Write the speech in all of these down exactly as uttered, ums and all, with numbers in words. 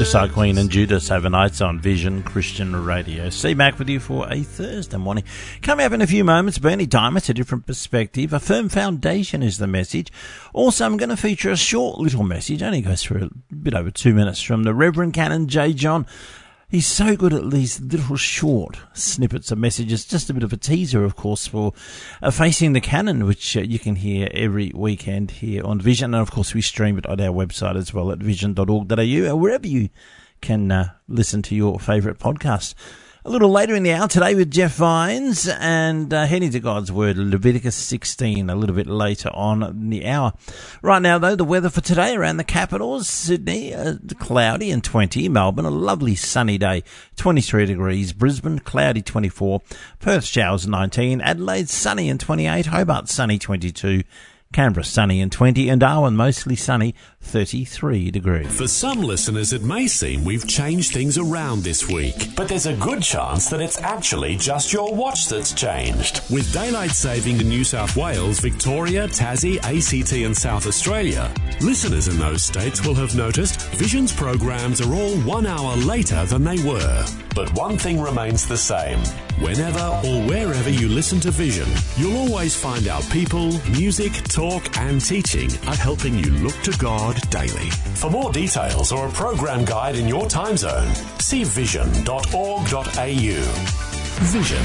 Decide Queen and Judas overnights on Vision Christian Radio. C Mac with you for a Thursday morning. Coming up in a few moments, Bernie Diamond, A Different Perspective. A Firm Foundation is the message. Also, I'm going to feature a short little message, only goes for a bit over two minutes, from the Reverend Canon J. John. He's so good at these little short snippets of messages. Just a bit of a teaser, of course, for uh, Facing the Canon, which uh, you can hear every weekend here on Vision. And, of course, we stream it on our website as well at vision dot org dot a u, or wherever you can uh, listen to your favourite podcast. A little later in the hour today with Jeff Vines, and uh, heading to God's Word, Leviticus sixteen, a little bit later on in the hour. Right now, though, the weather for today around the capitals: Sydney, uh, cloudy and twenty. Melbourne, a lovely sunny day, twenty-three degrees. Brisbane, cloudy, twenty-four. Perth, showers, nineteen. Adelaide, sunny and twenty-eight. Hobart, sunny, twenty-two. Canberra, sunny and twenty, and Darwin, mostly sunny, thirty-three degrees. For some listeners, it may seem we've changed things around this week, but there's a good chance that it's actually just your watch that's changed. With daylight saving in New South Wales, Victoria, Tassie, A C T and South Australia, listeners in those states will have noticed Vision's programs are all one hour later than they were. But one thing remains the same. Whenever or wherever you listen to Vision, you'll always find our people, music, talk and teaching are helping you look to God daily. For more details or a program guide in your time zone, see vision dot org dot a u. Vision.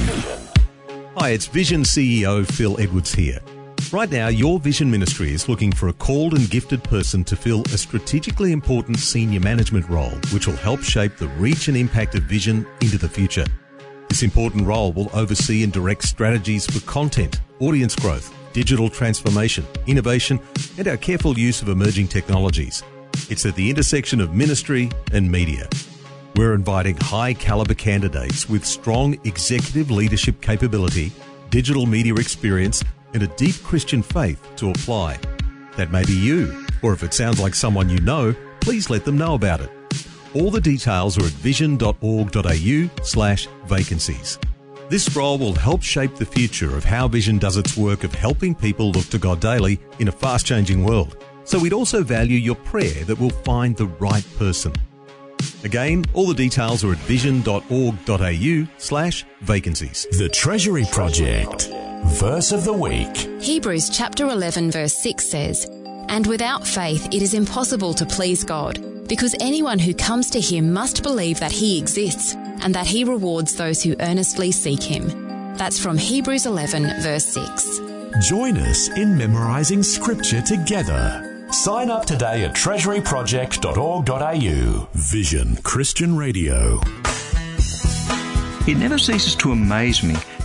Hi, it's Vision C E O Phil Edwards here. Right now, your Vision Ministry is looking for a called and gifted person to fill a strategically important senior management role, which will help shape the reach and impact of Vision into the future. This important role will oversee and direct strategies for content, audience growth, digital transformation, innovation, and our careful use of emerging technologies. It's at the intersection of ministry and media. We're inviting high-caliber candidates with strong executive leadership capability, digital media experience, and a deep Christian faith to apply. That may be you, or if it sounds like someone you know, please let them know about it. All the details are at vision dot org dot a u slash vacancies. This role will help shape the future of how Vision does its work of helping people look to God daily in a fast-changing world. So we'd also value your prayer that we'll find the right person. Again, all the details are at vision dot org dot a u slash vacancies. The Treasury Project. Verse of the week. Hebrews chapter eleven verse six says, "And without faith it is impossible to please God, because anyone who comes to him must believe that he exists and that he rewards those who earnestly seek him." That's from Hebrews eleven verse six. Join us in memorizing scripture together. Sign up today at treasury project dot org dot a u. Vision Christian Radio. It never ceases to amaze me